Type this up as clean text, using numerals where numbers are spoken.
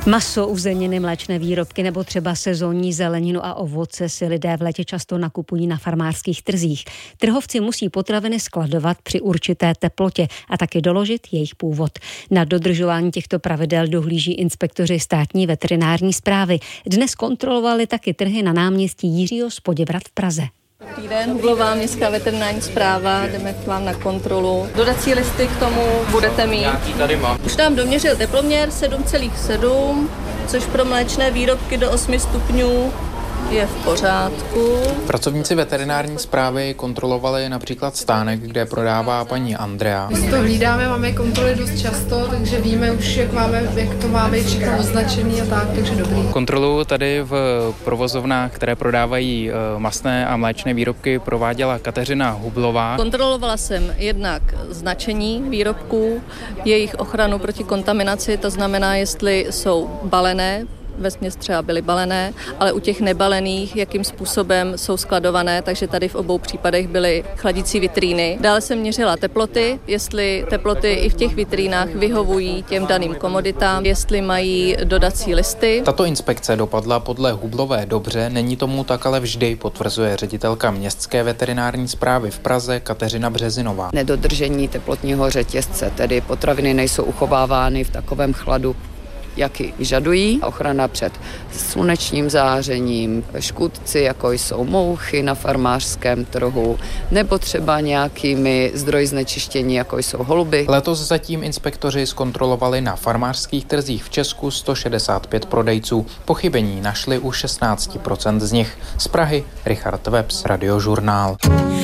Maso, uzeniny, mléčné výrobky nebo třeba sezónní zeleninu a ovoce si lidé v létě často nakupují na farmářských trzích. Trhovci musí potraviny skladovat při určité teplotě a taky doložit jejich původ. Na dodržování těchto pravidel dohlíží inspektoři státní veterinární správy. Dnes kontrolovali taky trhy na náměstí Jiřího z Poděbrad v Praze. Dobrý den, Hublová městská veterinární správa, jdeme k vám na kontrolu. Dodací listy k tomu budete mít. Tady mám. Už nám doměřil teploměr 7,7, což pro mléčné výrobky do 8 stupňů je v pořádku. Pracovníci veterinární správy kontrolovali například stánek, kde prodává paní Andrea. My to hlídáme, máme kontroly dost často, takže víme už, jak to máme všechno označený a tak, takže dobrý. Kontrolu tady v provozovnách, které prodávají masné a mléčné výrobky, prováděla Kateřina Hublová. Kontrolovala jsem jednak značení výrobků, jejich ochranu proti kontaminaci, to znamená, jestli jsou balené, vesměs třeba byly balené, ale u těch nebalených, jakým způsobem jsou skladované, takže tady v obou případech byly chladící vitríny. Dále jsem měřila teploty, jestli teploty i v těch vitrínách vyhovují těm daným komoditám, jestli mají dodací listy. Tato inspekce dopadla podle Hublové dobře, není tomu tak ale vždy, potvrzuje ředitelka městské veterinární správy v Praze Kateřina Březinová. Nedodržení teplotního řetězce, tedy potraviny nejsou uchovávány v takovém chladu, jaký vyžadují. Ochrana před slunečním zářením, škůdci, jako jsou mouchy na farmářském trhu, nebo třeba nějakými zdroji znečištění, jako jsou holuby. Letos zatím inspektoři zkontrolovali na farmářských trzích v Česku 165 prodejců. Pochybení našli u 16% z nich. Z Prahy Richard Webs, Radiožurnál.